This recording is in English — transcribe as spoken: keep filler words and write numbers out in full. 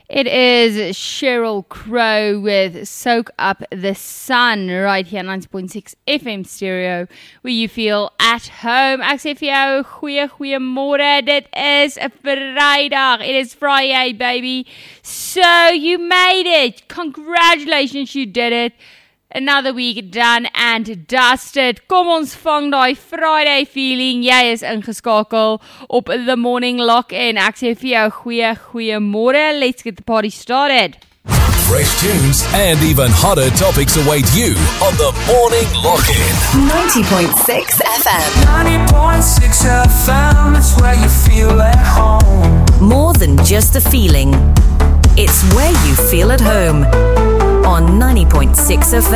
It is Sheryl Crow with Soak Up the Sun right here on ninety point six F M stereo where you feel at home. Ek sê vir jou goeie goeie môre. Dit is 'n Vrydag. It is Friday, baby. So you made it. Congratulations, you did it. Another week done and dusted. Kom ons vang daai Friday feeling. Jy is ingeskakel op The Morning Lock-In. Ek sê vir jou goeie goeie môre. Let's get the party started. Fresh tunes and even hotter topics await you on The Morning Lock-In. ninety point six F M. ninety point six F M, it's where you feel at home. More than just a feeling. It's where you feel at home. On ninety point six F M.